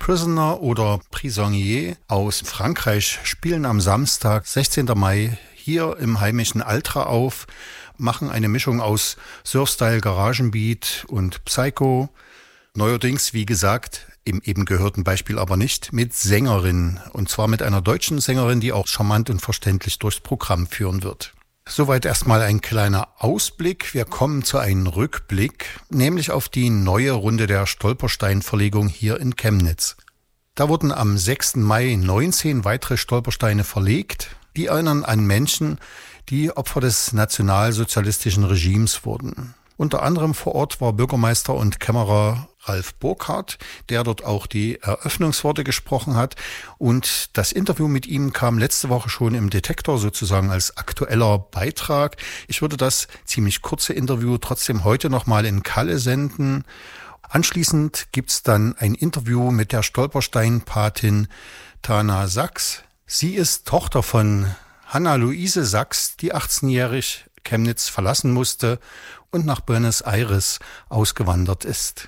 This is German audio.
Prisoner oder Prisonnier aus Frankreich spielen am Samstag, 16. Mai, hier im heimischen Altra auf, machen eine Mischung aus Surfstyle, Garagenbeat und Psycho. Neuerdings, wie gesagt, im eben gehörten Beispiel aber nicht, mit Sängerin. Und zwar mit einer deutschen Sängerin, die auch charmant und verständlich durchs Programm führen wird. Soweit erstmal ein kleiner Ausblick. Wir kommen zu einem Rückblick, nämlich auf die neue Runde der Stolperstein-Verlegung hier in Chemnitz. Da wurden am 6. Mai 19 weitere Stolpersteine verlegt. Die erinnern an Menschen, die Opfer des nationalsozialistischen Regimes wurden. Unter anderem vor Ort war Bürgermeister und Kämmerer Ralf Burkhardt, der dort auch die Eröffnungsworte gesprochen hat. Und das Interview mit ihm kam letzte Woche schon im Detektor sozusagen als aktueller Beitrag. Ich würde das ziemlich kurze Interview trotzdem heute nochmal in Kalle senden. Anschließend gibt's dann ein Interview mit der Stolperstein-Patin Tana Sachs. Sie ist Tochter von Hanna-Luise Sachs, die 18-jährig Chemnitz verlassen musste und nach Buenos Aires ausgewandert ist.